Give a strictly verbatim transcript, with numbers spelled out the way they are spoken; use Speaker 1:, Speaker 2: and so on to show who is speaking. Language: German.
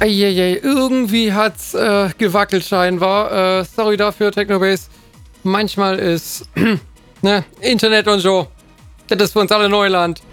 Speaker 1: Eieiei, irgendwie hat's äh, gewackelt scheinbar. Äh, sorry dafür, Technobase. Manchmal ist ne, Internet und so. Das ist für uns alle Neuland.